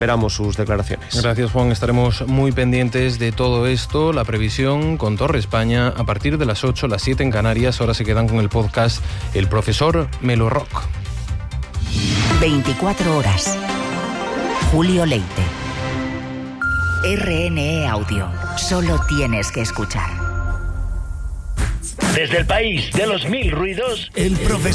Esperamos sus declaraciones. Gracias, Juan. Estaremos muy pendientes de todo esto. La previsión con Torre España a partir de las 8, las 7 en Canarias. Ahora se quedan con el podcast El Profesor Melo Rock. 24 horas. Julio Leite. RNE Audio. Solo tienes que escuchar. Desde el país de los mil ruidos, El profesor